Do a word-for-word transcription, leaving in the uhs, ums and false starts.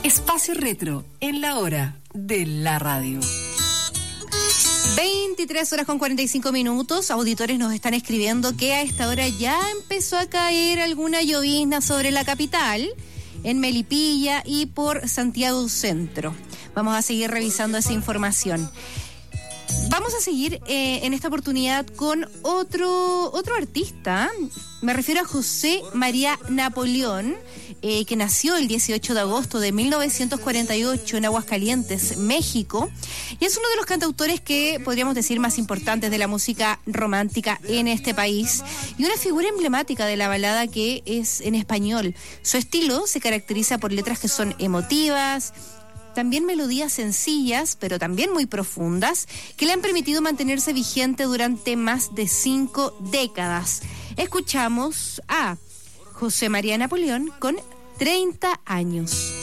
Espacio Retro, en la hora de la radio. veintitrés horas con cuarenta y cinco minutos. Auditores nos están escribiendo que a esta hora ya empezó a caer alguna llovizna sobre la capital, en Melipilla y por Santiago Centro. Vamos a seguir revisando esa información. Vamos a seguir eh, en esta oportunidad con otro, otro artista. Me refiero a José María Napoleón, eh, que nació el dieciocho de agosto de mil novecientos cuarenta y ocho en Aguascalientes, México, y es uno de los cantautores que podríamos decir más importantes de la música romántica en este país, y una figura emblemática de la balada que es en español. Su estilo se caracteriza por letras que son emotivas, también melodías sencillas, pero también muy profundas, que le han permitido mantenerse vigente durante más de cinco décadas. Escuchamos a José María Napoleón con treinta años.